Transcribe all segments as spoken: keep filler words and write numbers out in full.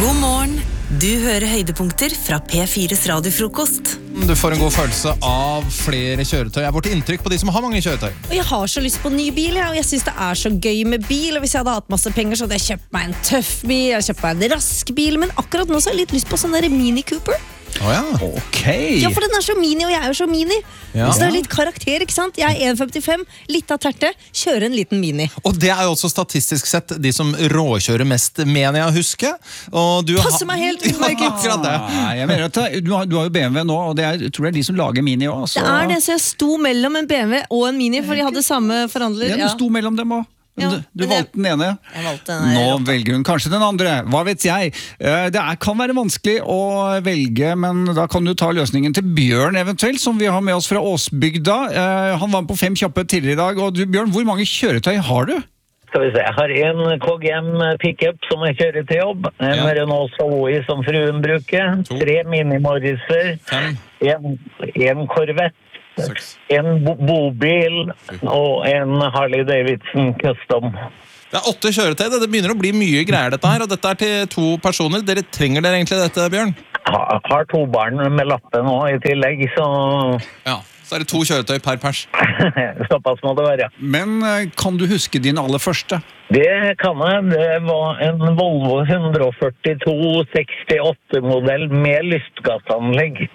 God morgen, du hører høydepunkter fra P fires radiofrokost. Du får en god følelse av flere kjøretøy. Er vårt inntrykk på de som har mange kjøretøy? Og jeg har så lyst på en ny bil, ja, og jeg synes det er så gøy med bil. Og hvis jeg hadde hatt masse penger, så hadde jeg kjøpt meg en tøff bil, jeg hadde kjøpt meg en rask bil, men akkurat nå så har jeg litt lyst på sånn der Mini Cooper. Å ja, ok. Ja, for den er så mini, og jeg er jo så mini. Ja. Så det er litt karakter, ikke sant? Jeg er en komma femtifem, litt av terte, kjører en liten mini. Og det er jo også statistisk sett de som råkjører mest, mener jeg å huske. Og du Passer meg helt utmerket. Ja, akkurat det. Ah, jeg mener at du har, du har jo B M W nå, og det er, jeg tror det er de som lager Mini også. Det er det, så jeg sto mellom en B M W og en mini, for de hadde samme forhandler. Ja, du sto mellom dem også. Ja, du, du men valgte den ene. Jeg valgte den Nå her. velger hun kanskje den andre. Hva vet jeg? Eh, Det er, kan være vanskelig å velge, men da kan du ta løsningen til Bjørn eventuelt, som vi har med oss fra Åsbygda. Eh, Han var med på Fem kjappe tidligere i dag. Og du, Bjørn, hvor mange kjøretøy har du? Skal vi se, jeg har en K G M pickup som jeg kjører til jobb, en Ja. Renault Zoe som fruen bruker, To. tre Mini Morriser, Fem. en, en Corvette, Seks. en bo bobil og en Harley Davidson Custom. Det er åtte kjøretøy. Det begynner å bli mye greier dette her, og dette er til to personer. Dere trenger dere egentlig dette, Bjørn? Ha, har to barn med lappen nå i tillegg, så Ja. Så er det to kjøretøy per pers. såpass må det være. Men eh, kan du huske din aller første? Det kan jeg. Det var en Volvo one forty-two sekstiåtte-modell med lystgassanlegg.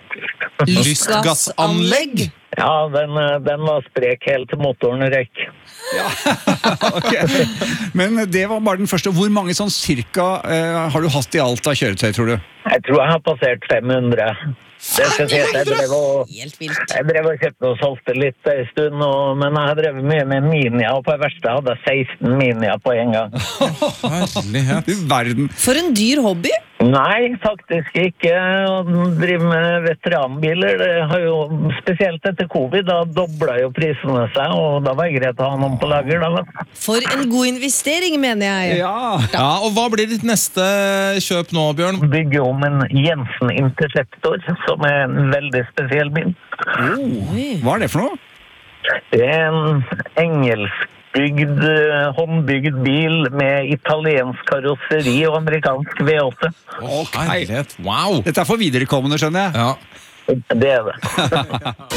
Lystgassanlegg? Ja, den, den var sprek helt til motoren røyk. Ja, ok. Men det var bare den første. Hvor mange sånn cirka eh, har du hatt i alt av kjøretøy, tror du? Jeg tror jeg har passert fem hundre. Det skal si at jeg drev og, Helt vilt. jeg drev og kjøpte og solgte litt en stund, og, men jeg har drevet mye med Minia, og på det verste hadde jeg seksten Minia på en gang. Herlighet. Du verden. For en dyr hobby. Nei, faktisk ikke. Å drive med veteranbiler, det har jo, spesielt etter covid, da doblet jo prisene seg, og da var det greit å ha noen på lager. Da. For en god investering, mener jeg. Ja. Ja, og hva blir ditt neste kjøp nå, Bjørn? Bygge om en Jensen Interceptor, som er en veldig spesiell bil. Oi. Hva er det for noe? Det er en engelskbygd, eh, håndbygd bil med italiensk karosseri og amerikansk V åtte. Å, herlighet. Wow. Dette er for viderekommende, skjønner jeg. Ja. Det er det.